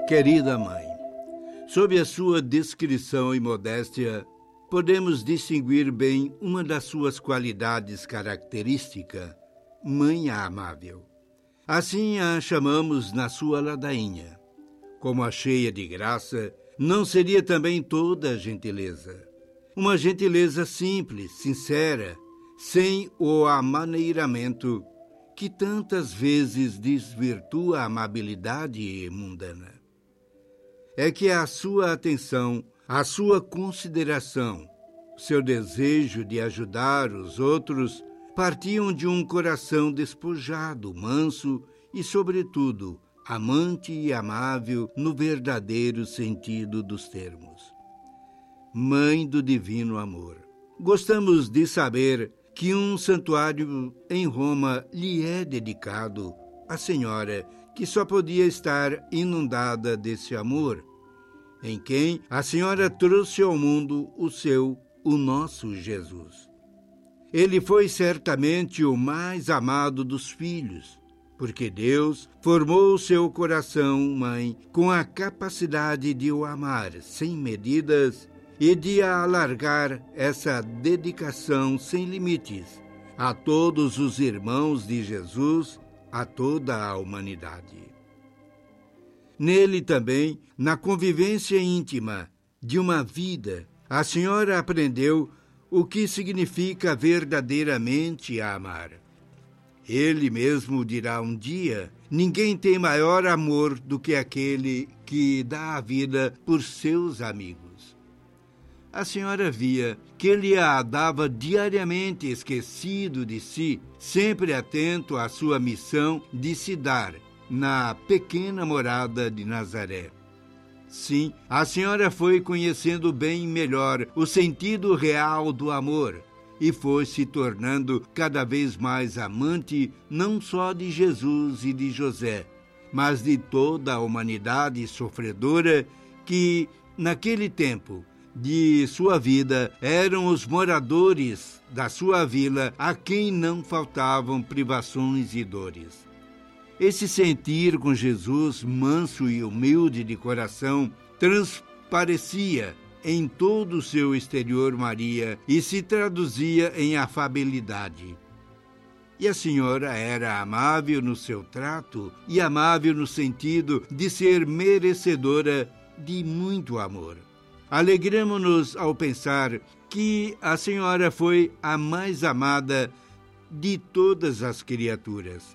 Querida mãe, sob a sua descrição e modéstia, podemos distinguir bem uma das suas qualidades características, mãe amável. Assim a chamamos na sua ladainha. Como a cheia de graça, não seria também toda a gentileza. Uma gentileza simples, sincera, sem o amaneiramento que tantas vezes desvirtua a amabilidade mundana. É que a sua atenção, a sua consideração, seu desejo de ajudar os outros partiam de um coração despojado, manso e, sobretudo, amante e amável no verdadeiro sentido dos termos. Mãe do divino amor. Gostamos de saber que um santuário em Roma lhe é dedicado à Senhora, que só podia estar inundada desse amor, em quem a Senhora trouxe ao mundo o nosso Jesus. Ele foi certamente o mais amado dos filhos, porque Deus formou o seu coração, mãe, com a capacidade de o amar sem medidas e de alargar essa dedicação sem limites a todos os irmãos de Jesus, a toda a humanidade. Nele também, na convivência íntima de uma vida, a Senhora aprendeu o que significa verdadeiramente amar. Ele mesmo dirá um dia: ninguém tem maior amor do que aquele que dá a vida por seus amigos. A Senhora via que ele a dava diariamente esquecido de si, sempre atento à sua missão de se dar na pequena morada de Nazaré. Sim, a Senhora foi conhecendo bem melhor o sentido real do amor e foi se tornando cada vez mais amante não só de Jesus e de José, mas de toda a humanidade sofredora que, naquele tempo de sua vida, eram os moradores da sua vila a quem não faltavam privações e dores. Esse sentir com Jesus, manso e humilde de coração, transparecia em todo o seu exterior Maria e se traduzia em afabilidade. E a Senhora era amável no seu trato e amável no sentido de ser merecedora de muito amor. Alegramo-nos ao pensar que a Senhora foi a mais amada de todas as criaturas.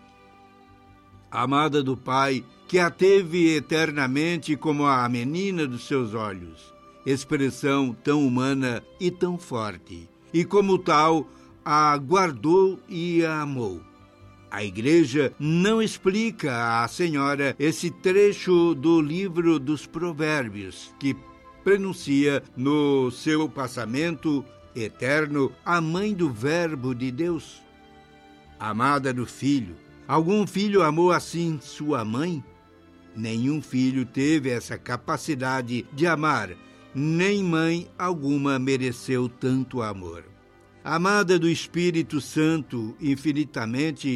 Amada do Pai, que a teve eternamente como a menina dos seus olhos, expressão tão humana e tão forte, e como tal a guardou e a amou. A Igreja não explica à Senhora esse trecho do livro dos Provérbios, que pronuncia no seu passamento eterno a mãe do Verbo de Deus, amada do Filho. Algum filho amou assim sua mãe? Nenhum filho teve essa capacidade de amar, nem mãe alguma mereceu tanto amor. Amada do Espírito Santo infinitamente,